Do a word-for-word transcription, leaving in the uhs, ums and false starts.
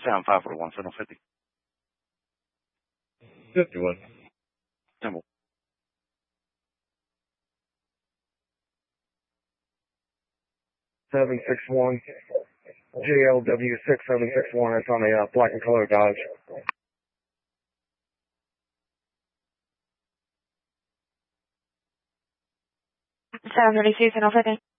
Sound five four one, seven fifty. fifty-one. Symbol. seven six one. J L W six seven six one. It's on a uh, black and color Dodge. seven thirty-two, ten fifty.